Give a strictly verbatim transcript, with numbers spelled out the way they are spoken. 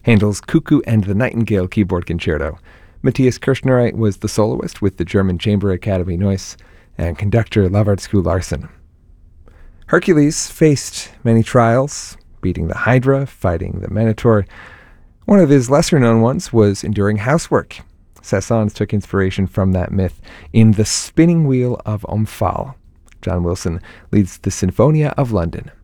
Handel's Cuckoo and the Nightingale keyboard concerto. Matthias Kirchner was the soloist with the German Chamber Academy Neuss and conductor Lavard School Larsen. Hercules faced many trials, beating the Hydra, fighting the Minotaur. One of his lesser-known ones was enduring housework. Saint-Saëns took inspiration from that myth in The Spinning Wheel of Omphale. John Wilson leads the Sinfonia of London.